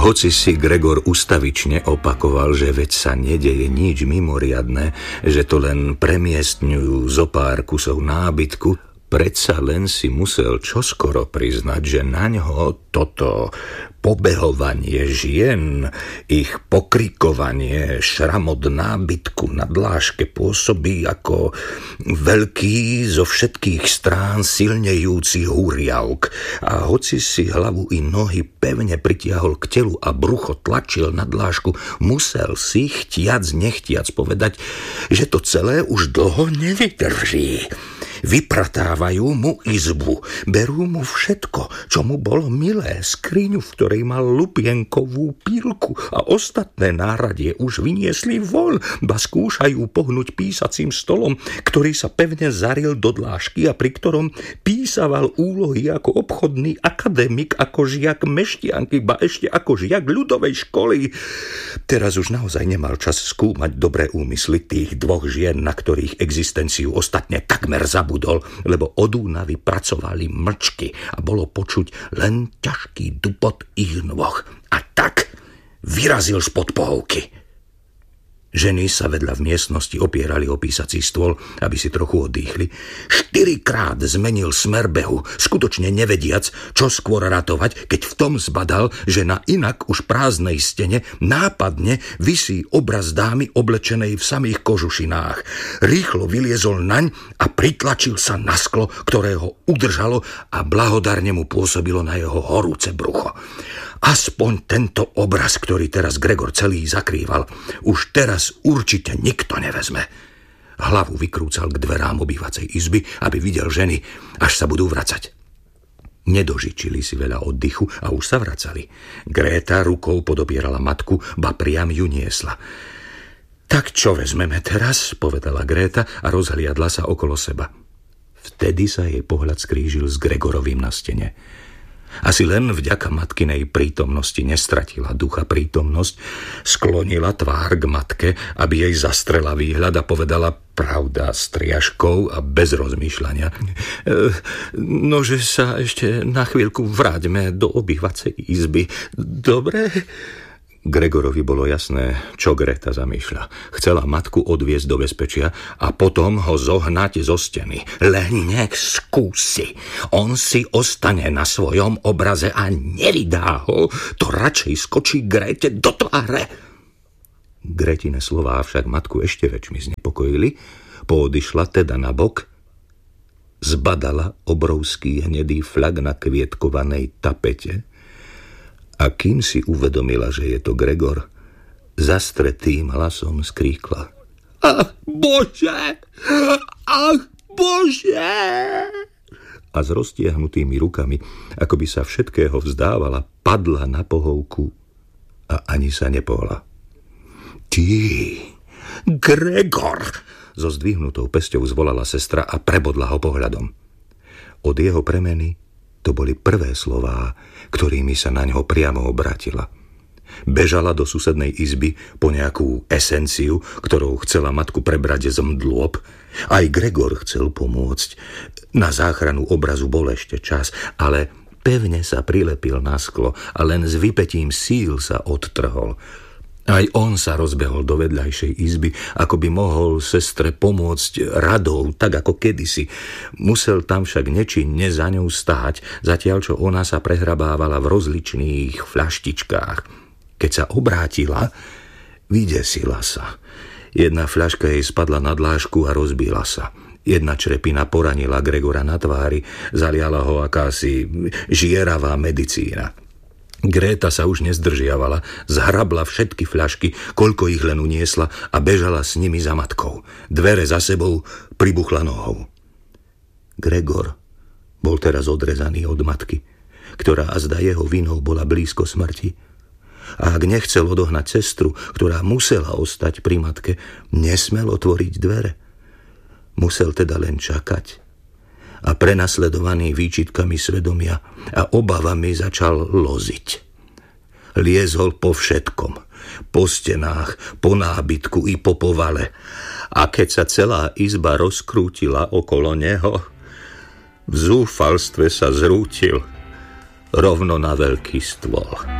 Hoci si Gregor ustavične opakoval, že veď sa nedeje nič mimoriadne, že to len premiestňujú zo pár kusov nábytku, predsa len si musel čoskoro priznať, že naňho toto pobehovanie žien, ich pokrikovanie, šramot nábytku na dláške pôsobí ako veľký zo všetkých strán silnejúci húriavk. A hoci si hlavu i nohy pevne pritiahol k telu a brucho tlačil na dlášku, musel si chtiac nechtiac povedať, že to celé už dlho nevydrží. Vypratávajú mu izbu, berú mu všetko, čo mu bolo milé, skriňu, v ktorej mal lupienkovú pílku a ostatné náradie už vyniesli von, ba skúšajú pohnúť písacím stolom, ktorý sa pevne zaril do dlášky a pri ktorom písaval úlohy ako obchodný akademik, ako žiak meštianky, ba ešte ako žiak ľudovej školy. Teraz už naozaj nemal čas skúmať dobré úmysly tých dvoch žien, na ktorých existenciu ostatne takmer zabudol, lebo od únavy pracovali mlčky a bolo počuť len ťažký dupot ich nôh. A tak vyrazil spod pohovky. Ženy sa vedľa v miestnosti opierali o písací stôl, aby si trochu oddychli. 4-krát zmenil smer behu, skutočne nevediac, čo skôr ratovať, keď v tom zbadal, že na inak už prázdnej stene nápadne visí obraz dámy oblečenej v samých kožušinách. Rýchlo vyliezol naň a pritlačil sa na sklo, ktoré ho udržalo a blahodárne mu pôsobilo na jeho horúce brucho. Aspoň tento obraz, ktorý teraz Gregor celý zakrýval, už teraz určite nikto nevezme. Hlavu vykrúcal k dverám obývacej izby, aby videl ženy, až sa budú vracať. Nedožičili si veľa oddychu a už sa vracali. Gréta rukou podobierala matku, ba priam ju niesla. Tak čo vezmeme teraz, povedala Gréta a rozhliadla sa okolo seba. Vtedy sa jej pohľad skrížil s Gregorovým na stene. Asi len vďaka matkinej prítomnosti nestratila ducha prítomnosť, sklonila tvár k matke, aby jej zastrela výhľad a povedala pravda s triažkou a bez rozmýšľania. Nože sa ešte na chvíľku vráťme do obývacej izby. Dobre? Gregorovi bolo jasné, čo Greta zamýšľa. Chcela matku odviesť do bezpečia a potom ho zohnať zo steny. Len nech skúsi. On si ostane na svojom obraze a nevydá ho. To radšej skočí Grete do tváre. Gretine slová však matku ešte väčšmi znepokojili. Poodišla teda na bok, zbadala obrovský hnedý fľak na kvietkovanej tapete a kým si uvedomila, že je to Gregor, zastretým hlasom skríkla: Ach, Bože! Ach, Bože! A s roztiahnutými rukami, ako by sa všetkého vzdávala, padla na pohovku a ani sa nepohla. Ty, Gregor! So zdvihnutou pesťou zvolala sestra a prebodla ho pohľadom. Od jeho premeny to boli prvé slová, ktorými sa na ňo priamo obratila. Bežala do susednej izby po nejakú esenciu, ktorou chcela matku prebrať z mdlôb. Aj Gregor chcel pomôcť. Na záchranu obrazu bol ešte čas, ale pevne sa prilepil na sklo a len s vypätím síl sa odtrhol. Aj on sa rozbehol do vedľajšej izby, ako by mohol sestre pomôcť radou, tak ako kedysi. Musel tam však nečinne za ňou stáť, zatiaľ čo ona sa prehrabávala v rozličných fľaštičkách. Keď sa obrátila, vydesila sa. Jedna fľaška jej spadla na dlášku a rozbila sa. Jedna črepina poranila Gregora na tvári, zaliala ho akási žieravá medicína. Gréta sa už nezdržiavala, zhrabla všetky fľašky, koľko ich len uniesla a bežala s nimi za matkou. Dvere za sebou pribuchla nohou. Gregor bol teraz odrezaný od matky, ktorá azda jeho vinou bola blízko smrti. A ak nechcel odohnať sestru, ktorá musela ostať pri matke, nesmel otvoriť dvere. Musel teda len čakať. A prenasledovaný výčitkami svedomia a obavami začal loziť. Liezol po všetkom, po stenách, po nábytku i po povale. A keď sa celá izba rozkrútila okolo neho, v zúfalstve sa zrútil rovno na veľký stôl.